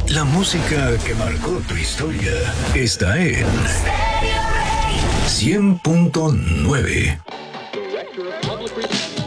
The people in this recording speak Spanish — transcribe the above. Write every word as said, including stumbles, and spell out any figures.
La música que marcó tu historia está en cien punto nueve. Director of Public Relations.